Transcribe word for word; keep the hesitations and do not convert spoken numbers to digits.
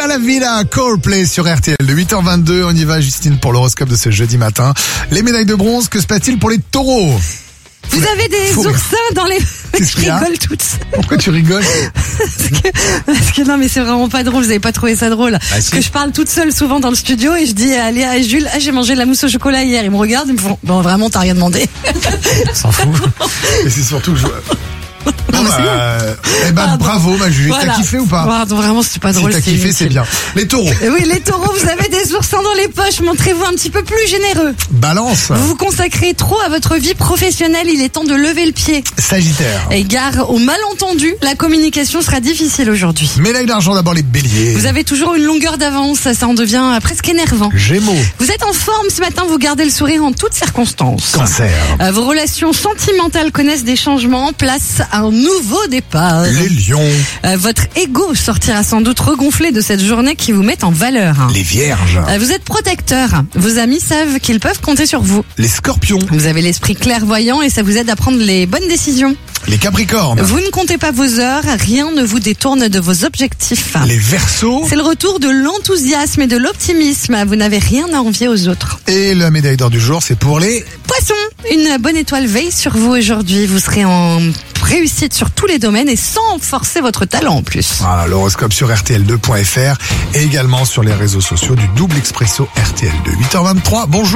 Viva la Vida, Coldplay sur R T L de huit heures vingt-deux. On y va, Justine, pour l'horoscope de ce jeudi matin. Les médailles de bronze, que se passe-t-il pour les taureaux? Vous avez des Faut oursins dans les... Qu'est-ce Je qu'il y a rigole toute seule. Pourquoi tu rigoles? Parce que, parce que non, mais c'est vraiment pas drôle. Vous avez pas trouvé ça drôle. Ah, Parce si. que je parle toute seule souvent dans le studio et je dis à Léa et Jules, ah, j'ai mangé de la mousse au chocolat hier. Ils me regardent, ils me font, bon, vraiment, t'as rien demandé. On s'en fout. Et c'est surtout que je... Non, mais bah, c'est bien. euh, eh ben, Pardon. bravo, ma Julie. Voilà. T'as kiffé ou pas? Pardon, vraiment, c'est pas Si drôle. t'as kiffé, c'est inutile. bien. Les taureaux. Et oui, les taureaux, vous avez des oursins dans les poches. Montrez-vous un petit peu plus généreux. Balance. Vous vous consacrez trop à votre vie professionnelle. Il est temps de lever le pied. Sagittaire. Et gare aux malentendus. La communication sera difficile aujourd'hui. Médaille d'argent, d'abord les béliers. Vous avez toujours une longueur d'avance. Ça en devient presque énervant. Gémeaux. Vous êtes en forme ce matin. Vous gardez le sourire en toutes circonstances. Cancer. Euh, Vos relations sentimentales connaissent des changements. Place à un nouveau départ. Les lions. Euh, votre ego sortira sans doute regonflé de cette journée qui vous met en valeur. Les vierges. Euh, Vous êtes protecteur. Vos amis savent qu'ils peuvent compter sur vous. Les scorpions. Vous avez l'esprit clairvoyant et ça vous aide à prendre les bonnes décisions. Les capricornes. Vous ne comptez pas vos heures. Rien ne vous détourne de vos objectifs. Les verseaux. C'est le retour de l'enthousiasme et de l'optimisme. Vous n'avez rien à envier aux autres. Et la médaille d'or du jour, c'est pour les... Poisson, une bonne étoile veille sur vous aujourd'hui. Vous serez en réussite sur tous les domaines et sans forcer votre talent en plus. Voilà, l'horoscope sur R T L deux point F R et également sur les réseaux sociaux du Double Expresso R T L deux. huit heures vingt-trois, bonjour.